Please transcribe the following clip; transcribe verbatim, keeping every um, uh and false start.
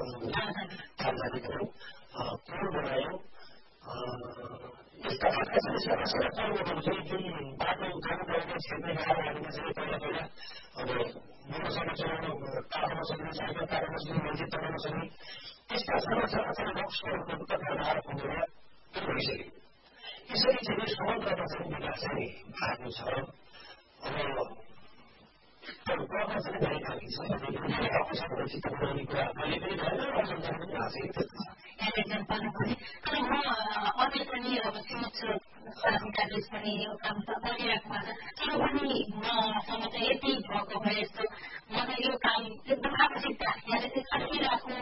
कामदारीहरू पूर्ण बनायौँ। यस्ता खालका समस्याहरू सडक चाहिँ जुन बाटो जानुपर्ने क्षेत्र गाउँहरूमा चाहिँ पहिला पहिला अब मोटरसाइकल चलाउनु टाढो नसक्ने साइकल टाढो नसक्ने मान्छे टाढो नसक्ने त्यस्ता समस्या अचानक सडकको तत्काल आएर पुगेर त्यो भइसक्यो। यसरी चाहिँ समग्रमा चाहिँ विकास चाहिँ भएको छ। अब गर्न चाहिँ धेरै खालकी छ धेरै अवसरहरू चित्त बनाउने कुरा अहिले पनि भएन अवसर पनि भएको छ। एकदम पर्नुपर्ने तर म अझै पनि अब सोच्छु सरकारले पनि यो काम त गरिरहेको छ तर पनि मसँग चाहिँ यति भएको भए जस्तो मलाई यो काम एकदम आवश्यकता यहाँले चाहिँ गरिरहेको